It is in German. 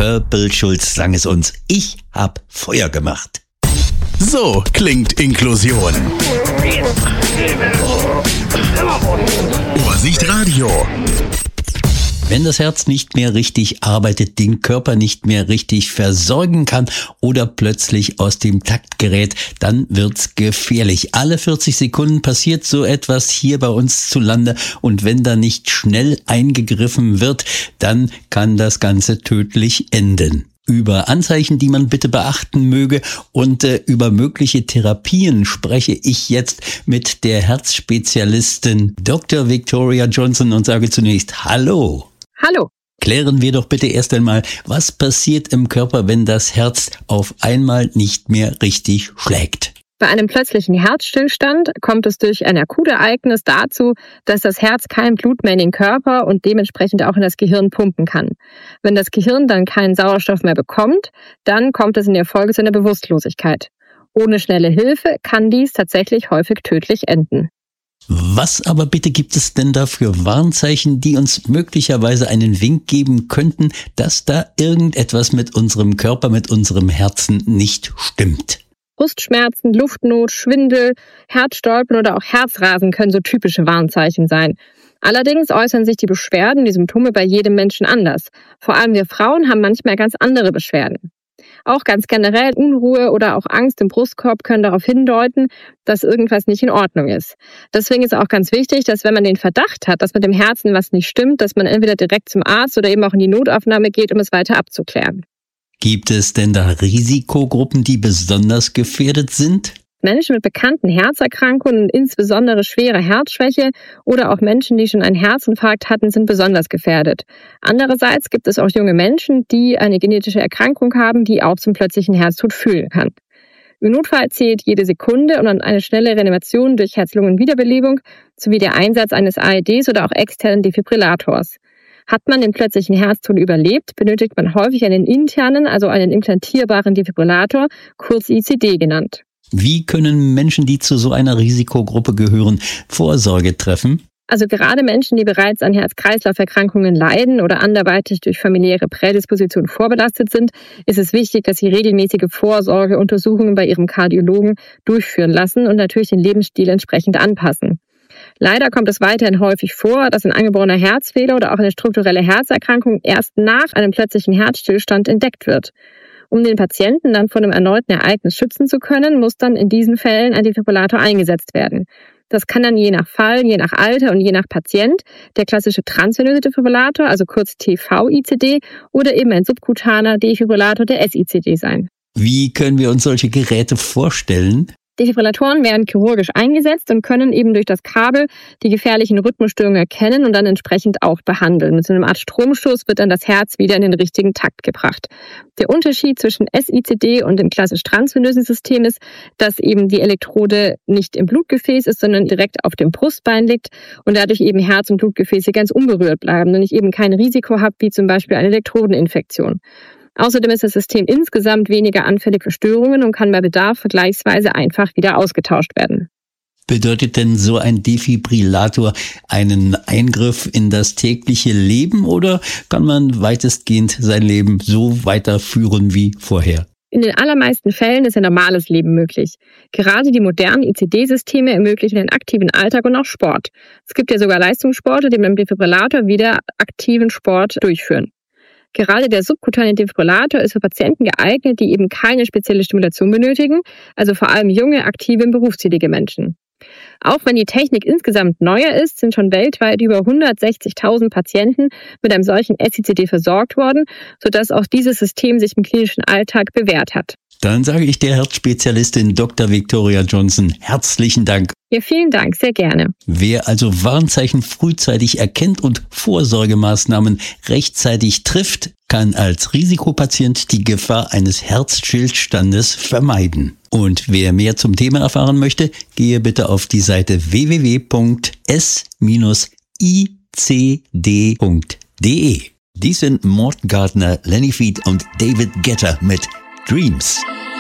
Purple Schulz sang es uns. Ich hab Feuer gemacht. So klingt Inklusion. Vorsicht Radio. Wenn das Herz nicht mehr richtig arbeitet, den Körper nicht mehr richtig versorgen kann oder plötzlich aus dem Takt gerät, dann wird's gefährlich. Alle 40 Sekunden passiert so etwas hier bei uns zu Lande und wenn da nicht schnell eingegriffen wird, dann kann das Ganze tödlich enden. Über Anzeichen, die man bitte beachten möge und über mögliche Therapien spreche ich jetzt mit der Herzspezialistin Dr. Victoria Johnson und sage zunächst Hallo. Hallo. Klären wir doch bitte erst einmal, was passiert im Körper, wenn das Herz auf einmal nicht mehr richtig schlägt? Bei einem plötzlichen Herzstillstand kommt es durch ein Akutereignis dazu, dass das Herz kein Blut mehr in den Körper und dementsprechend auch in das Gehirn pumpen kann. Wenn das Gehirn dann keinen Sauerstoff mehr bekommt, dann kommt es in der Folge zu einer Bewusstlosigkeit. Ohne schnelle Hilfe kann dies tatsächlich häufig tödlich enden. Was aber bitte gibt es denn da für Warnzeichen, die uns möglicherweise einen Wink geben könnten, dass da irgendetwas mit unserem Körper, mit unserem Herzen nicht stimmt? Brustschmerzen, Luftnot, Schwindel, Herzstolpern oder auch Herzrasen können so typische Warnzeichen sein. Allerdings äußern sich die Beschwerden, die Symptome bei jedem Menschen anders. Vor allem wir Frauen haben manchmal ganz andere Beschwerden. Auch ganz generell Unruhe oder auch Angst im Brustkorb können darauf hindeuten, dass irgendwas nicht in Ordnung ist. Deswegen ist auch ganz wichtig, dass wenn man den Verdacht hat, dass mit dem Herzen was nicht stimmt, dass man entweder direkt zum Arzt oder eben auch in die Notaufnahme geht, um es weiter abzuklären. Gibt es denn da Risikogruppen, die besonders gefährdet sind? Menschen mit bekannten Herzerkrankungen und insbesondere schwere Herzschwäche oder auch Menschen, die schon einen Herzinfarkt hatten, sind besonders gefährdet. Andererseits gibt es auch junge Menschen, die eine genetische Erkrankung haben, die auch zum plötzlichen Herztod führen kann. Im Notfall zählt jede Sekunde und eine schnelle Reanimation durch Herz-Lungen-Wiederbelebung sowie der Einsatz eines AEDs oder auch externen Defibrillators. Hat man den plötzlichen Herztod überlebt, benötigt man häufig einen internen, also einen implantierbaren Defibrillator, kurz ICD genannt. Wie können Menschen, die zu so einer Risikogruppe gehören, Vorsorge treffen? Also gerade Menschen, die bereits an Herz-Kreislauf-Erkrankungen leiden oder anderweitig durch familiäre Prädisposition vorbelastet sind, ist es wichtig, dass sie regelmäßige Vorsorgeuntersuchungen bei ihrem Kardiologen durchführen lassen und natürlich den Lebensstil entsprechend anpassen. Leider kommt es weiterhin häufig vor, dass ein angeborener Herzfehler oder auch eine strukturelle Herzerkrankung erst nach einem plötzlichen Herzstillstand entdeckt wird. Um den Patienten dann vor einem erneuten Ereignis schützen zu können, muss dann in diesen Fällen ein Defibrillator eingesetzt werden. Das kann dann je nach Fall, je nach Alter und je nach Patient der klassische transvenöse Defibrillator, also kurz TV-ICD, oder eben ein subkutaner Defibrillator, der SICD sein. Wie können wir uns solche Geräte vorstellen? Defibrillatoren werden chirurgisch eingesetzt und können eben durch das Kabel die gefährlichen Rhythmusstörungen erkennen und dann entsprechend auch behandeln. Mit so einer Art Stromstoß wird dann das Herz wieder in den richtigen Takt gebracht. Der Unterschied zwischen SICD und dem klassisch transvenösen System ist, dass eben die Elektrode nicht im Blutgefäß ist, sondern direkt auf dem Brustbein liegt und dadurch eben Herz- und Blutgefäße ganz unberührt bleiben und ich eben kein Risiko habe, wie zum Beispiel eine Elektrodeninfektion. Außerdem ist das System insgesamt weniger anfällig für Störungen und kann bei Bedarf vergleichsweise einfach wieder ausgetauscht werden. Bedeutet denn so ein Defibrillator einen Eingriff in das tägliche Leben oder kann man weitestgehend sein Leben so weiterführen wie vorher? In den allermeisten Fällen ist ein normales Leben möglich. Gerade die modernen ICD-Systeme ermöglichen einen aktiven Alltag und auch Sport. Es gibt ja sogar Leistungssportler, die mit dem Defibrillator wieder aktiven Sport durchführen. Gerade der subkutane Defibrillator ist für Patienten geeignet, die eben keine spezielle Stimulation benötigen, also vor allem junge, aktive und berufstätige Menschen. Auch wenn die Technik insgesamt neuer ist, sind schon weltweit über 160.000 Patienten mit einem solchen SICD versorgt worden, sodass auch dieses System sich im klinischen Alltag bewährt hat. Dann sage ich der Herzspezialistin Dr. Victoria Johnson herzlichen Dank. Ja, vielen Dank, sehr gerne. Wer also Warnzeichen frühzeitig erkennt und Vorsorgemaßnahmen rechtzeitig trifft, kann als Risikopatient die Gefahr eines Herzstillstandes vermeiden. Und wer mehr zum Thema erfahren möchte, gehe bitte auf die Seite www.s-icd.de. Dies sind Mort Gardner, Lenny Feet und David Guetta mit Dreams.